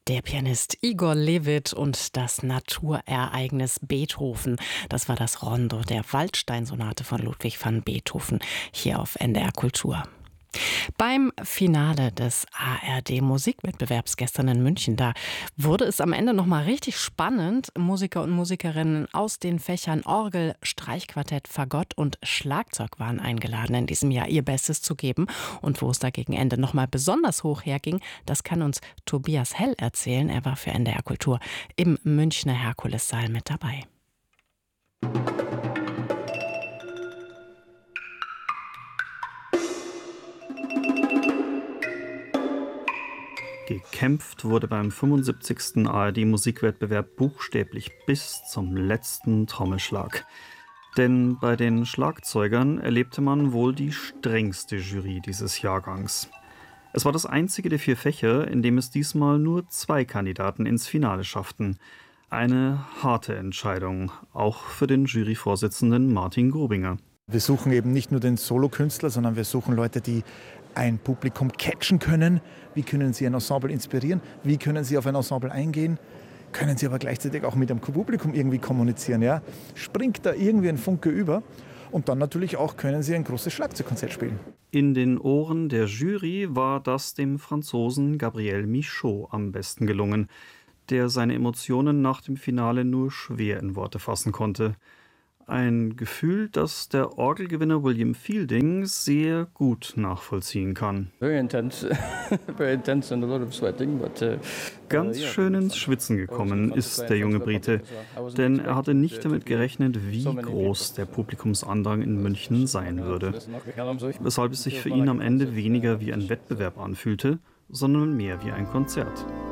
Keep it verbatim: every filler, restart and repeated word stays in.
Der Pianist Igor Levit und das Naturereignis Beethoven. Das war das Rondo der Waldstein-Sonate von Ludwig van Beethoven hier auf N D R Kultur. Beim Finale des A R D-Musikwettbewerbs gestern in München, da wurde es am Ende nochmal richtig spannend. Musiker und Musikerinnen aus den Fächern Orgel, Streichquartett, Fagott und Schlagzeug waren eingeladen, in diesem Jahr ihr Bestes zu geben. Und wo es da gegen Ende nochmal besonders hoch herging, das kann uns Tobias Hell erzählen. Er war für N D R Kultur im Münchner Herkulessaal mit dabei. Gekämpft wurde beim fünfundsiebzigsten A R D-Musikwettbewerb buchstäblich bis zum letzten Trommelschlag. Denn bei den Schlagzeugern erlebte man wohl die strengste Jury dieses Jahrgangs. Es war das einzige der vier Fächer, in dem es diesmal nur zwei Kandidaten ins Finale schafften. Eine harte Entscheidung, auch für den Juryvorsitzenden Martin Grobinger. Wir suchen eben nicht nur den Solokünstler, sondern wir suchen Leute, die ein Publikum catchen können. Wie können sie ein Ensemble inspirieren? Wie können sie auf ein Ensemble eingehen? Können sie aber gleichzeitig auch mit dem Publikum irgendwie kommunizieren? Ja? Springt da irgendwie ein Funke über? Und dann natürlich auch können sie ein großes Schlagzeugkonzert spielen. In den Ohren der Jury war das dem Franzosen Gabriel Michaud am besten gelungen, der seine Emotionen nach dem Finale nur schwer in Worte fassen konnte. Ein Gefühl, das der Orgelgewinner William Fielding sehr gut nachvollziehen kann. Ganz schön ins Schwitzen gekommen ist der junge Brite, denn er hatte nicht damit gerechnet, wie groß der Publikumsandrang in München sein würde. Weshalb es sich für ihn am Ende weniger wie ein Wettbewerb anfühlte, sondern mehr wie ein Konzert.